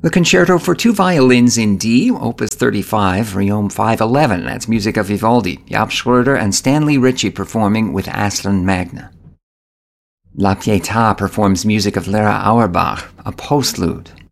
The Concerto for Two Violins in D, Opus 35, Reom 511. That's music of Vivaldi, Jaap Schroeder and Stanley Ritchie performing with Aslan Magna. La Pietà performs music of Lara Auerbach, a postlude.